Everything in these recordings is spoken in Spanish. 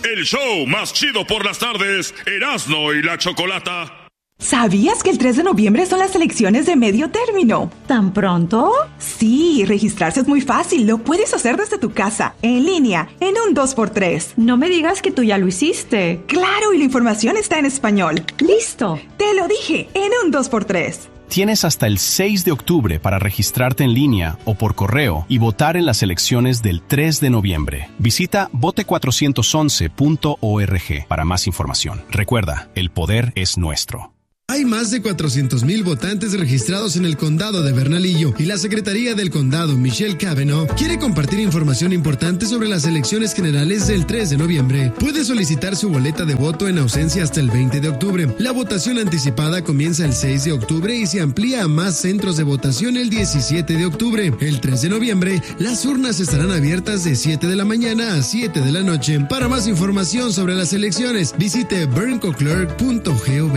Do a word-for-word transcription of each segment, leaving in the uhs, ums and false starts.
el show más chido por las tardes, Erasmo y la Chocolata. ¿Sabías que el tres de noviembre son las elecciones de medio término? ¿Tan pronto? Sí, registrarse es muy fácil. Lo puedes hacer desde tu casa, en línea, en un dos por tres. No me digas que tú ya lo hiciste. Claro, y la información está en español. ¡Listo! Te lo dije, en un dos por tres. Tienes hasta el seis de octubre para registrarte en línea o por correo y votar en las elecciones del tres de noviembre. Visita vote cuatrocientos once punto org para más información. Recuerda, el poder es nuestro. Hay más de cuatrocientos mil votantes registrados en el condado de Bernalillo y la Secretaría del Condado, Michelle Cavanaugh, quiere compartir información importante sobre las elecciones generales del tres de noviembre. Puede solicitar su boleta de voto en ausencia hasta el veinte de octubre. La votación anticipada comienza el seis de octubre y se amplía a más centros de votación el diecisiete de octubre. El tres de noviembre, las urnas estarán abiertas de siete de la mañana a siete de la noche. Para más información sobre las elecciones, visite bernco clerk punto gov.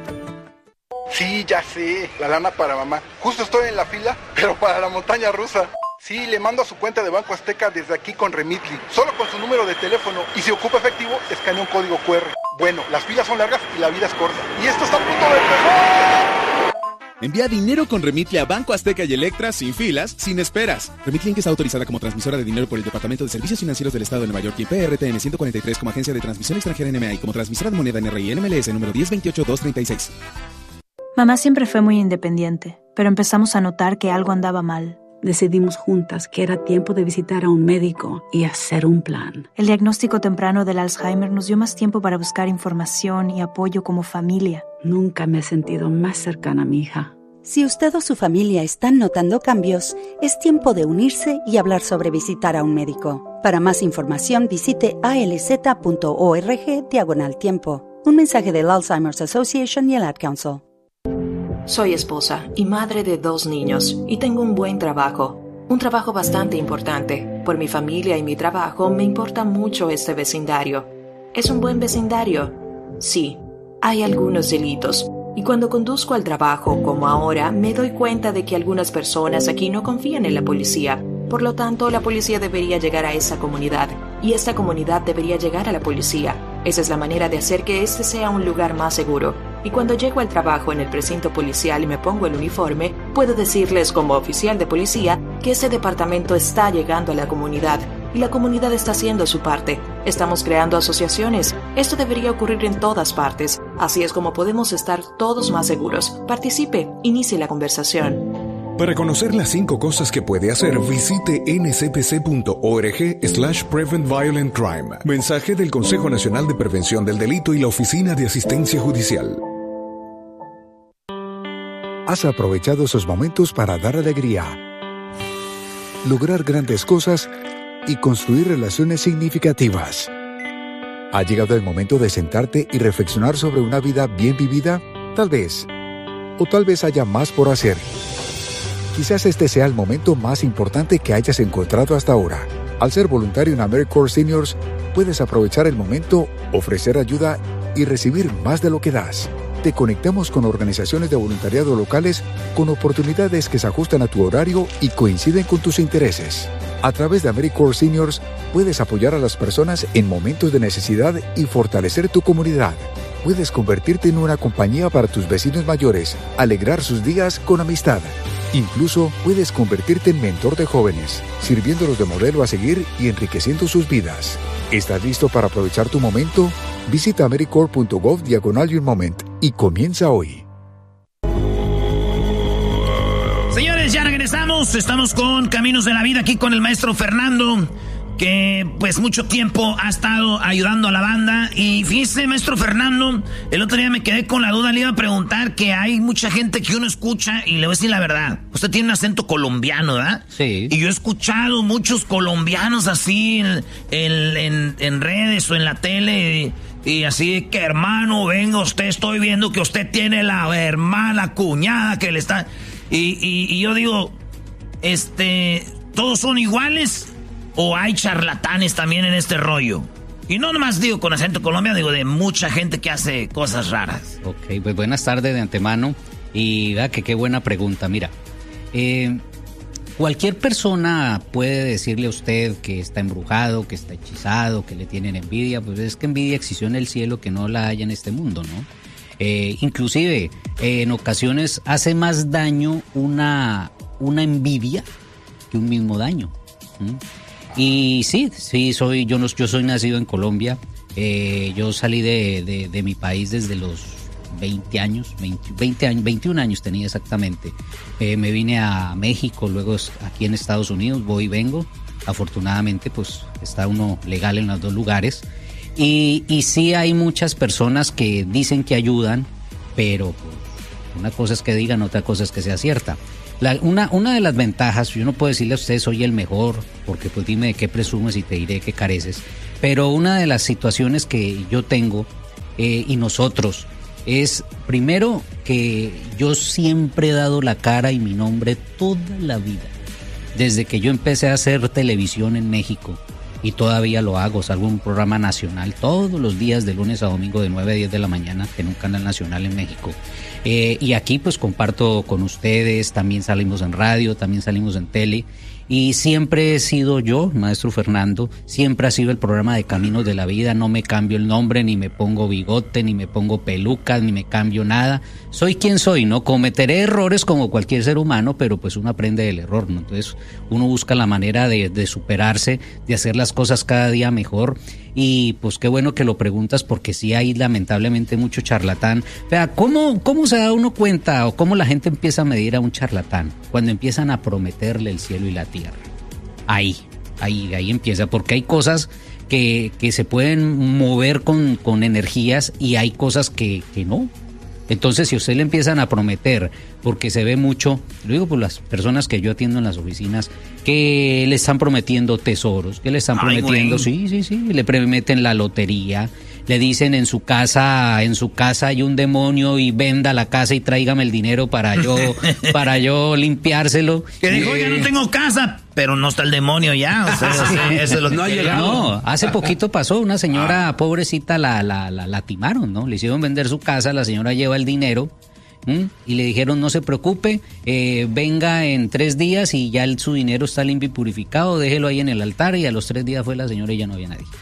Sí, ya sé, la lana para mamá. Justo estoy en la fila, pero para la montaña rusa. Sí, le mando a su cuenta de Banco Azteca desde aquí con Remitly, solo con su número de teléfono. Y si ocupa efectivo, escanea un código cu erre. Bueno, las filas son largas y la vida es corta. Y esto está a punto de empezar. Envía dinero con Remitly a Banco Azteca y Electra sin filas, sin esperas. Remitly Inc está autorizada como transmisora de dinero por el Departamento de Servicios Financieros del Estado de Nueva York y P R T N ciento cuarenta y tres como agencia de transmisión extranjera N M A y como transmisora de moneda N R I N M L S número diez veintiocho dos treinta y seis. Mamá siempre fue muy independiente, pero empezamos a notar que algo andaba mal. Decidimos juntas que era tiempo de visitar a un médico y hacer un plan. El diagnóstico temprano del Alzheimer nos dio más tiempo para buscar información y apoyo como familia. Nunca me he sentido más cercana a mi hija. Si usted o su familia están notando cambios, es tiempo de unirse y hablar sobre visitar a un médico. Para más información, visite alz.org diagonal tiempo. Un mensaje del Alzheimer's Association y el Ad Council. Soy esposa y madre de dos niños y tengo un buen trabajo, un trabajo bastante importante. Por mi familia y mi trabajo me importa mucho este vecindario. ¿Es un buen vecindario? Sí, hay algunos delitos y cuando conduzco al trabajo, como ahora, me doy cuenta de que algunas personas aquí no confían en la policía. Por lo tanto, la policía debería llegar a esa comunidad y esta comunidad debería llegar a la policía. Esa es la manera de hacer que este sea un lugar más seguro. Y cuando llego al trabajo en el precinto policial y me pongo el uniforme, puedo decirles como oficial de policía que ese departamento está llegando a la comunidad y la comunidad está haciendo su parte. Estamos creando asociaciones. Esto debería ocurrir en todas partes. Así es como podemos estar todos más seguros. Participe, inicie la conversación. Para conocer las cinco cosas que puede hacer, visite ene ce pe ce punto org slash prevent violent crime. Mensaje del Consejo Nacional de Prevención del Delito y la Oficina de Asistencia Judicial. Has aprovechado esos momentos para dar alegría, lograr grandes cosas y construir relaciones significativas. ¿Ha llegado el momento de sentarte y reflexionar sobre una vida bien vivida? Tal vez. O tal vez haya más por hacer. Quizás este sea el momento más importante que hayas encontrado hasta ahora. Al ser voluntario en AmeriCorps Seniors, puedes aprovechar el momento, ofrecer ayuda y recibir más de lo que das. Te conectamos con organizaciones de voluntariado locales con oportunidades que se ajustan a tu horario y coinciden con tus intereses. A través de AmeriCorps Seniors, puedes apoyar a las personas en momentos de necesidad y fortalecer tu comunidad. Puedes convertirte en una compañía para tus vecinos mayores, alegrar sus días con amistad. Incluso puedes convertirte en mentor de jóvenes, sirviéndolos de modelo a seguir y enriqueciendo sus vidas. ¿Estás listo para aprovechar tu momento? Visita americorps punto gov diagonal your moment y comienza hoy. Señores, ya regresamos. Estamos con Caminos de la Vida aquí con el maestro Fernando, que pues mucho tiempo ha estado ayudando a la banda. Y fíjese, maestro Fernando, el otro día me quedé con la duda, le iba a preguntar que hay mucha gente que uno escucha y le voy a decir la verdad. Usted tiene un acento colombiano, ¿verdad? Sí. Y yo he escuchado muchos colombianos así en, en, en, en redes o en la tele y, y así que, hermano, venga usted, estoy viendo que usted tiene la hermana cuñada que le está... Y, y, y yo digo, este, ¿todos son iguales? ¿O hay charlatanes también en este rollo? Y no nomás digo con acento colombiano, digo de mucha gente que hace cosas raras. Ok, pues buenas tardes de antemano. Y da que qué buena pregunta. Mira, eh, Cualquier persona puede decirle a usted que está embrujado, que está hechizado, que le tienen envidia. Pues es que envidia existió en el cielo, que no la haya en este mundo, ¿no? Eh, inclusive, eh, en ocasiones hace más daño una, una envidia que un mismo daño. ¿Mm? Y sí, sí, soy, yo, no, yo soy nacido en Colombia. Eh, yo salí de, de, de mi país desde los veinte años, veinte, veinte años, veintiún años tenía exactamente. Eh, me vine a México, luego aquí en Estados Unidos, voy y vengo. Afortunadamente, pues está uno legal en los dos lugares. Y, y sí hay muchas personas que dicen que ayudan, pero pues, una cosa es que digan, otra cosa es que sea cierta. La, una, una de las ventajas, yo no puedo decirle a usted soy el mejor, porque pues dime de qué presumes y te diré qué careces, pero una de las situaciones que yo tengo eh, y nosotros es, primero, que yo siempre he dado la cara y mi nombre toda la vida, desde que yo empecé a hacer televisión en México, y todavía lo hago, salgo en un programa nacional todos los días de lunes a domingo de nueve a diez de la mañana en un canal nacional en México. Eh, y aquí pues comparto con ustedes, también salimos en radio, también salimos en tele, y siempre he sido yo, Maestro Fernando, siempre ha sido el programa de Caminos de la Vida, no me cambio el nombre, ni me pongo bigote, ni me pongo pelucas, ni me cambio nada, soy quien soy, ¿no? Cometeré errores como cualquier ser humano, pero pues uno aprende del error, ¿no? Entonces uno busca la manera de, de superarse, de hacer las cosas cada día mejor, y pues qué bueno que lo preguntas, porque sí hay lamentablemente mucho charlatán. Vea, ¿cómo, cómo se da uno cuenta o cómo la gente empieza a medir a un charlatán? Cuando empiezan a prometerle el cielo y la tierra. Ahí, ahí, ahí empieza, porque hay cosas que, que se pueden mover con, con energías y hay cosas que, que no. Entonces, si a usted le empiezan a prometer, porque se ve mucho, lo digo por las personas que yo atiendo en las oficinas, que le están prometiendo tesoros, que le están Ay, prometiendo, güey. sí, sí, sí, le prometen la lotería, le dicen en su casa, en su casa hay un demonio y venda la casa y tráigame el dinero para yo, para yo limpiárselo. Que dijo, oiga, no tengo casa, pero no está el demonio ya. O sea, sí, eso es lo que no ha llegado. No, hace poquito pasó, una señora ah. pobrecita la, la, la, la timaron, ¿no? Le hicieron vender su casa, la señora lleva el dinero. ¿Mm? Y le dijeron no se preocupe, eh, venga en tres días y ya el, su dinero está limpio y purificado, déjelo ahí en el altar, y a los tres días fue la señora y ya no había nadie.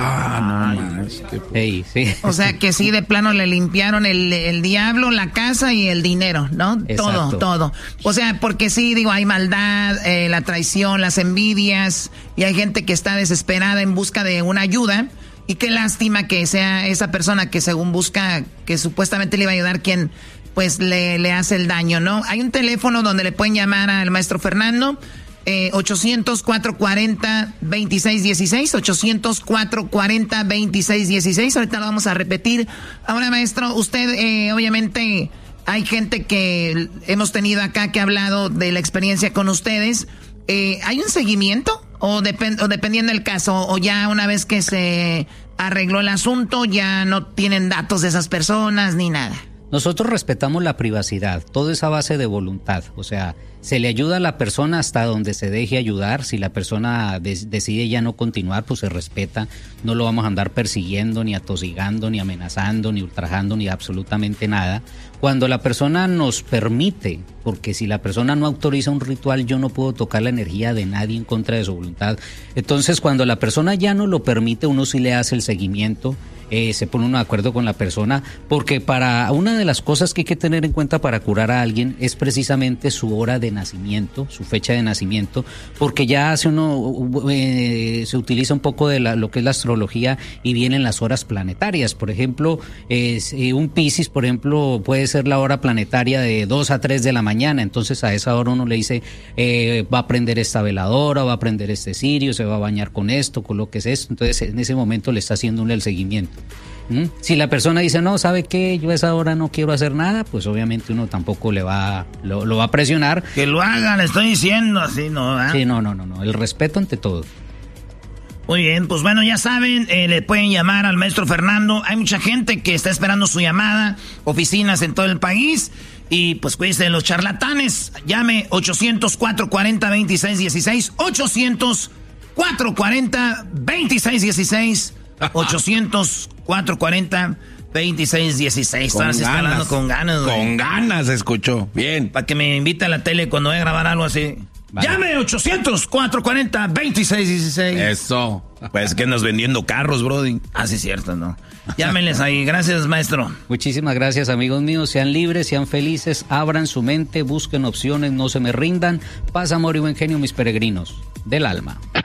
Ah, no más. Hey, sí. O sea que sí, de plano le limpiaron el, el diablo, la casa y el dinero, ¿no? Exacto. Todo, todo. O sea, porque sí, digo, hay maldad, eh, la traición, las envidias, y hay gente que está desesperada en busca de una ayuda. Y qué lástima que sea esa persona que según busca, que supuestamente le iba a ayudar, quien pues le, le hace el daño, ¿no? Hay un teléfono donde le pueden llamar al maestro Fernando, eh, ochocientos, cuatrocientos cuarenta, veintiséis dieciséis, ochocientos, cuatrocientos cuarenta, veintiséis dieciséis, ahorita lo vamos a repetir. Ahora, maestro, usted, eh, obviamente, hay gente que hemos tenido acá que ha hablado de la experiencia con ustedes. Eh, ¿hay un seguimiento? O, depend, o dependiendo del caso, o ya una vez que se arregló el asunto, ya no tienen datos de esas personas ni nada. Nosotros respetamos la privacidad, todo es a base de voluntad, o sea, se le ayuda a la persona hasta donde se deje ayudar. Si la persona de- decide ya no continuar, pues se respeta, no lo vamos a andar persiguiendo, ni atosigando, ni amenazando, ni ultrajando, ni absolutamente nada. Cuando la persona nos permite, porque si la persona no autoriza un ritual, yo no puedo tocar la energía de nadie en contra de su voluntad. Entonces, cuando la persona ya no lo permite, uno sí le hace el seguimiento. Eh, se pone uno de acuerdo con la persona, porque para una de las cosas que hay que tener en cuenta para curar a alguien es precisamente su hora de nacimiento, su fecha de nacimiento, porque ya hace uno eh, se utiliza un poco de la, lo que es la astrología y vienen las horas planetarias. Por ejemplo, eh, un Piscis, por ejemplo, puede ser la hora planetaria de dos a tres de la mañana, entonces a esa hora uno le dice eh, va a prender esta veladora, va a prender este cirio, se va a bañar con esto, con lo que es esto, entonces en ese momento le está haciendo uno el seguimiento. ¿Mm? Si la persona dice, no, ¿sabe qué? Yo a esa hora no quiero hacer nada, pues obviamente uno tampoco le va, lo, lo va a presionar. Que lo haga, le estoy diciendo así, ¿no? ¿Eh? Sí, no, no, no, no, el respeto ante todo. Muy bien, pues bueno, ya saben, eh, le pueden llamar al maestro Fernando. Hay mucha gente que está esperando su llamada, oficinas en todo el país. Y pues cuídense de los charlatanes. Llame ochocientos, cuatrocientos cuarenta, veintiséis dieciséis, ochocientos, cuatrocientos cuarenta, veintiséis dieciséis, ochocientos, cuatrocientos cuarenta, veintiséis dieciséis. Con Ahora se está hablando ganas. con ganas, güey. Con ganas, escuchó. Bien. Para que me invite a la tele cuando voy a grabar algo así. Vale. Llame ochocientos, cuatrocientos cuarenta, veintiséis dieciséis. Eso. Pues que andas vendiendo carros, brody. Ah, sí, cierto, ¿no? Llámenles ahí. Gracias, maestro. Muchísimas gracias, amigos míos. Sean libres, sean felices, abran su mente, busquen opciones, no se me rindan. Paz, amor y buen genio, mis peregrinos del alma.